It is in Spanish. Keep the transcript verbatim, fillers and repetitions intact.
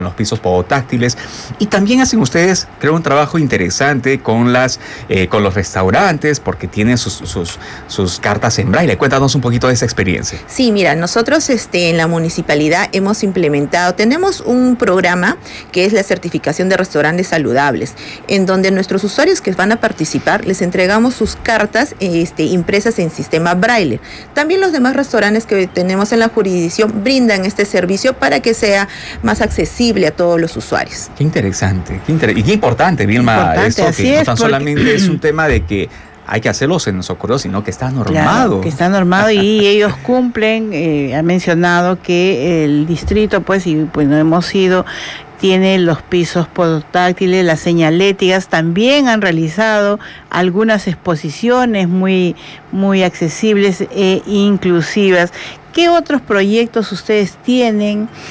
los pisos podotáctiles, y también hacen ustedes, creo, un trabajo interesante con las eh, con los restaurantes, porque tienen sus, sus, sus cartas en braille. Cuéntanos un poquito de esa experiencia. Sí, mira, nosotros este, en la municipalidad hemos implementado, tenemos un programa que es la certificación de restaurantes saludables, en donde nuestros usuarios que van a participar les entregamos sus cartas este, impresas en sistema braille. También los demás restaurantes que tenemos en la jurisdicción brindan este servicio para que sea más accesible a todos los usuarios. Qué interesante, qué inter- y qué importante, Vilma, Importante, esto así que no es, tan porque... solamente es un tema de que hay que hacerlo, se nos ocurrió, sino que está normado. Claro, que está normado y ellos cumplen, eh, ha mencionado que el distrito, pues, y pues no hemos ido, tiene los pisos portátiles, las señaléticas, también han realizado algunas exposiciones muy, muy accesibles e inclusivas. ¿Qué otros proyectos ustedes tienen